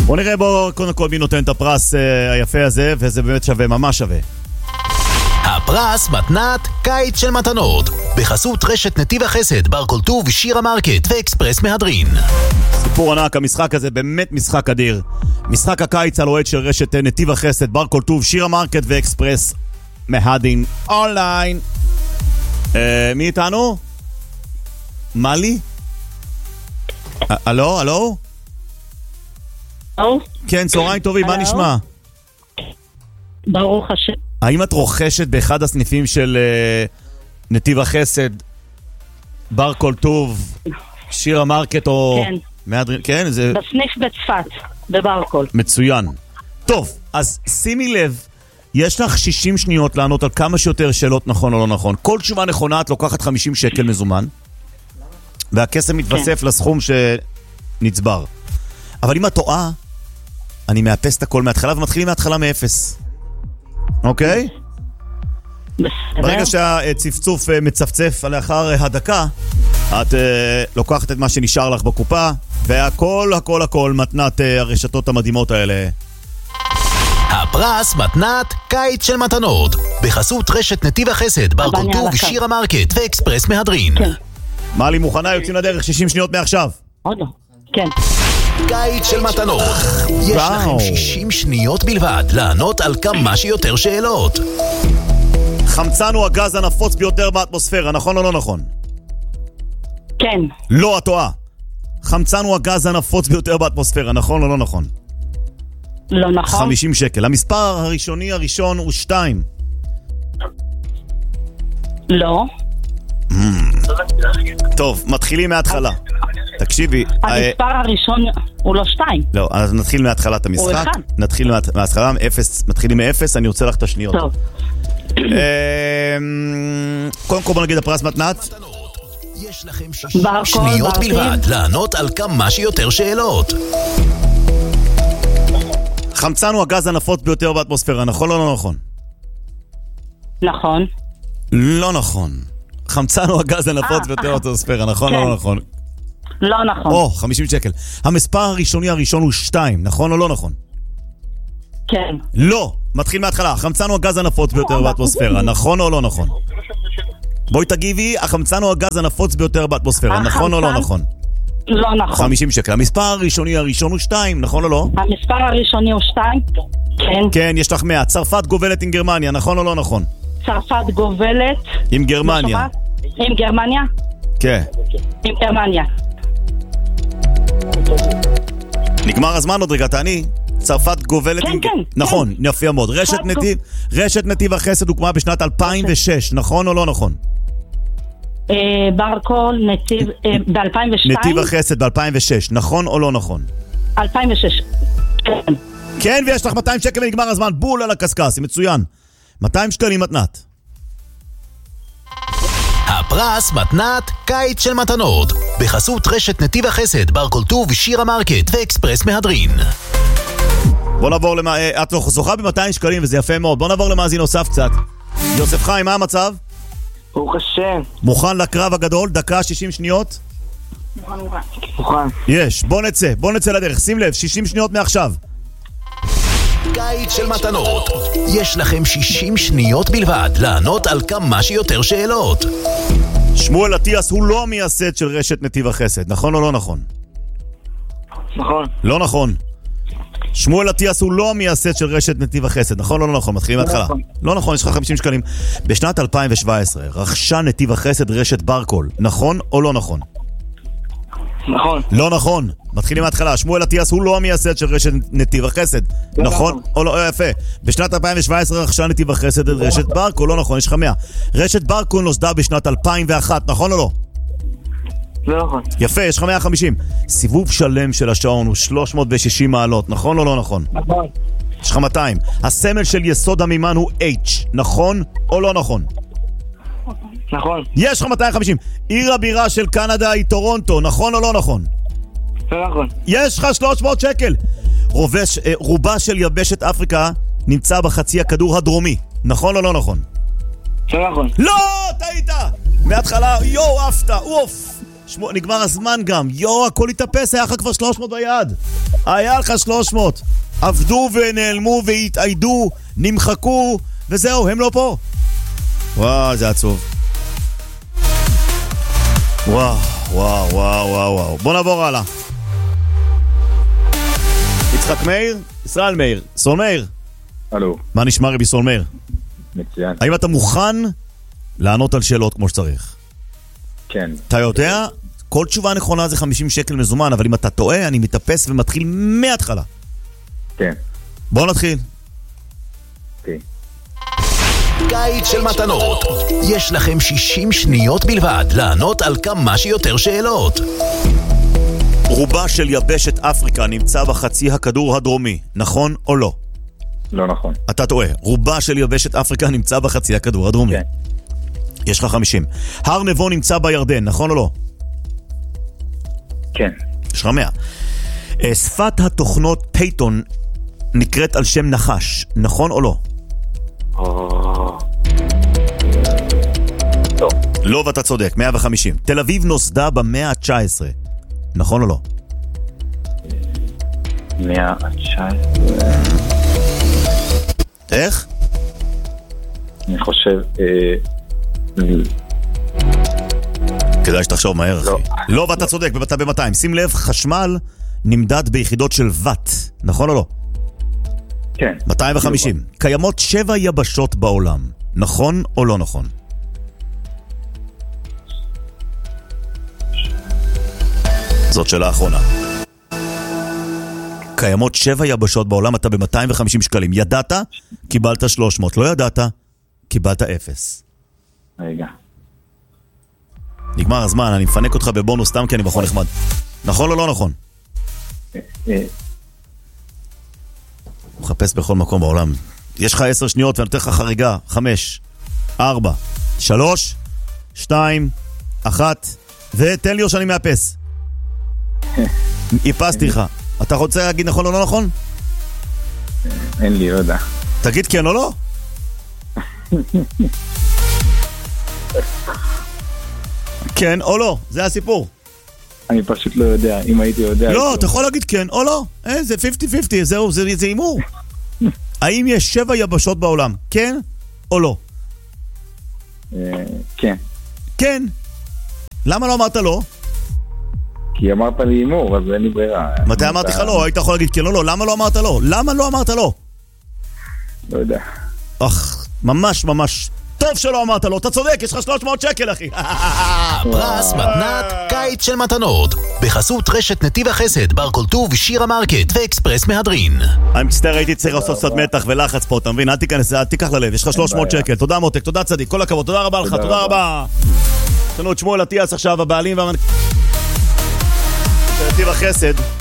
בוא נראה בו קודם כל מי נותן את הפרס היפה הזה, וזה באמת שווה, ממש שווה. הפרס מתנת קיץ של מתנות, בחסות רשת נתיב החסד, בר כל טוב, שירה מרקט ואקספרס מהדרין. סיפור ענק, המשחק הזה באמת משחק אדיר. משחק הקיץ על אוהד של רשת נתיב החסד, בר כל טוב, שירה מרקט ואקספרס מהדרין אונליין. מי איתנו? מלי? הלו, הלו? כן, צהריים טובים, מה נשמע? ברוך השם. האם את רוכשת באחד הסניפים של נתיב החסד, בר כל טוב, שירה מרקט או... כן. כן, זה... בסניף בצפת, בבר כל. מצוין. טוב, אז שימי לב, יש לך 60 שניות לענות על כמה שיותר שאלות נכון או לא נכון. כל תשובה נכונה את לוקחת 50 שקל מזומן, והכסף מתווסף לסכום שנצבר. אבל אם את טועה, אני מאפס את הכל מההתחלה, ומתחילים מההתחלה מאפס. אוקיי? ברגע שהצפצוף מצפצף לאחר הדקה, את לוקחת את מה שנשאר לך בקופה, והכל, הכל, הכל מתנת הרשתות המדהימות האלה. הפרס מתנת קיץ של מתנות, בחסות רשת נתיב החסד, בר כל טוב, שירה מרקט ואקספרס מהדרין. מלי מוכנה, יוצאים לדרך, 60 שניות מעכשיו. עוד לא, כן. קיץ של מתנות. יש לכם 60 שניות בלבד לענות על כמה שיותר שאלות. חמצן הוא הגז הנפוץ ביותר באטמוספירה, נכון או לא נכון? כן. לא, את טועה. חמצן הוא הגז הנפוץ ביותר באטמוספירה, נכון או לא נכון? לא נכון. 50 שקל. המספר הראשוני הראשון הוא 2. לא. טוב, מתחילים מההתחלה. תקשיבי. המספר הראשון הוא לא 2. לא, אז נתחיל מההתחלת המשחק. הוא 1. נתחיל מההתחלה, מתחילים מאפס, אני רוצה לך את השניות. טוב. קודם כל בוא נגיד הפרס מתנת. יש לכם 60 שניות בלבד לענות על כמה שיותר שאלות. חמצן הוא הגז הנפוץ ביותר באטמוספירה, נכון או לא נכון? נכון. לא נכון. חמצן הוא הגז הנפוץ ביותר באטמוספירה, נכון או לא נכון? לא נכון. 50 שקל. המספר הראשוני הראשון הוא 2, נכון או לא נכון? כן. לא, מתחיל מההתחלה. החמצן הוא הגז הנפוץ ביותר באטמוספירה, נכון או לא נכון? בואי תגיבי, החמצן הוא הגז הנפוץ ביותר באטמוספירה, נכון או לא נכון? לא נכון. 50 שקל. המספר הראשוני הראשון הוא 2, נכון או לא? המספר הראשוני הוא 2? כן. כן, יש לך 100. צרפת גובלת עם גרמניה, נכון או לא נכון? צרפת גובלת עם גרמניה. עם גרמניה? כן. עם גרמניה. נגמר הזמן עוד רגע, תעני. צרפת גובלת עם... כן. נכון, יפה מאוד. רשת נתיב החסד הוקמה בשנת 2006, נכון או לא נכון? בר כל, נתיב, ב-2002? נתיב החסד ב-2006, נכון או לא נכון? 2006. כן. כן, ויש לך 200 שקל ונגמר הזמן, בול על הקסקס, מצוין. 200 שקלים מתנת. הפרס מתנת קיץ של מתנות, בחסות רשת נתיב החסד, בר כל טוב, שירה מרקט ואקספרס מהדרין. בוא נעבור את זוכה ב-200 שקלים וזה יפה מאוד. בוא נעבור למאזין נוסף קצת. יוסף חיים, מה המצב? ברוך השם. מוכן לקרב הגדול? דקה 60 שניות? מוכן. יש, בוא נצא לדרך. שים לב, 60 שניות מעכשיו. קיץ של מתנות. יש לכם 60 שניות בלבד לענות על כמה שיותר שאלות. שמואל אטיאס הוא לא המייסד של רשת נתיב החסד, נכון או לא נכון? נכון. לא נכון. שמואל אטיאס הוא לא המייסד של רשת נתיב החסד, נכון או לא נכון? מתחילים מההתחלה. לא נכון, יש לך 50 שקלים. בשנת 2017 רכשה נתיב החסד רשת ברקול, נכון או לא נכון? נכון. לא נכון. מתחילים מההתחלה. שמואל אטיאס הוא לא המייסד של רשת נתיב החסד, נכון או לא? יפה. בשנת 2017 רכשה נתיב החסד את רשת ברקול, לא נכון, יש לך 100. רשת ברקול נוסדה בשנת 2001, נכון או לא? לא נכון. יפה, יש לך 150. סיבוב שלם של השעון הוא 360 מעלות, נכון או לא נכון? נכון. יש לך 200. הסמל של יסוד המימן הוא H, נכון או לא נכון? נכון. יש לך 250. עיר הבירה של קנדה היא טורונטו, נכון או לא נכון? לא נכון. יש לך 300 שקל. רובה של יבשת אפריקה נמצא בחצי הכדור הדרומי, נכון או לא נכון? לא נכון. לא, טעית. מההתחלה, עפת, נגמר הזמן גם. הכל התאפס, היה לך כבר 300 ביד. היה לך 300. עבדו ונעלמו והתאיידו, נמחקו, וזהו, הם לא פה. וואו, זה עצוב. וואו, וואו, וואו, וואו. בוא נעבור הלאה. יצחק מאיר? ישראל מאיר. סול מאיר. הלו. מה נשמע רבי סול מאיר? מצוין. האם אתה מוכן לענות על שאלות כמו שצריך? כן. אתה יודע, כל תשובה נכונה זה 50 שקל מזומן, אבל אם אתה טועה, אני מתאפס ומתחיל מההתחלה. כן. בוא נתחיל. אוקיי. קיץ של מתנות. יש לכם 60 שניות בלבד לענות על כמה שיותר שאלות. רובה של יבשת אפריקה נמצא בחצי הכדור הדרומי, נכון או לא? לא נכון. אתה טועה. רובה של יבשת אפריקה נמצא בחצי הכדור הדרומי. כן. יש לך 50. הר נבו נמצא בירדן, נכון או לא? כן. יש לך 100. שפת התוכנות פייתון נקראת על שם נחש, נכון או לא? לא. לא, ואתה צודק, 150. תל אביב נוסדה במאה ה-19, נכון או לא? 119. איך? אני חושב... כדאי שתחשוב מהר, לא. אחי. לא, ואתה צודק, ואתה ב-200. שים לב, חשמל נמדד ביחידות של וט, נכון או לא? כן. 250. קיימות 7 יבשות בעולם, נכון או לא נכון? זאת שאלה האחרונה. קיימות 7 יבשות בעולם, אתה ב-250 שקלים. ידעת? קיבלת 300. לא ידעת? קיבלת 0. רגע. נגמר הזמן, אני מפנק אותך בבונוס סתם כי אני בחור נחמד. נכון או לא נכון? הוא מחפש בכל מקום בעולם. יש לך 10 שניות ואני נותן לך חריגה. 5, 4, 3, 2, 1, ותן לי או שאני מאפס. איפסתי לך. אתה רוצה להגיד נכון או לא נכון? אין לי, לא יודע. תגיד כן או לא? כן או לא, זה הסיפור. אני פשוט לא יודע, אם הייתי יודע... לא, אתה יכול להגיד כן או לא. זה 50-50, זהו, זה אימור. האם יש 7 יבשות בעולם? כן או לא? כן. כן. למה לא אמרת לא? כי אמרת לי אימור, אז אין לי ברירה. מתי אמרתי לך לא? היית יכול להגיד כן או לא. למה לא אמרת לא? למה לא אמרת לא? לא יודע. ממש ממש טוב שלא אמרת לו, אתה צודק, יש לך 300 שקל אחי. פרס מתנת קיץ של מתנות בחסות רשת נתיב החסד, בר כל טוב, שירה מרקט ואקספרס מהדרין. אני מצטער, הייתי צריך לעשות קצת מתח ולחץ פה, אתה מבין? אל תיכנס, אל תיקח ללב, יש לך 300 שקל. תודה מותק, תודה צדיק, כל הכבוד, תודה רבה לך, תודה רבה. יש לנו את שמואל אטיאס עכשיו, הבעלים נתיב החסד.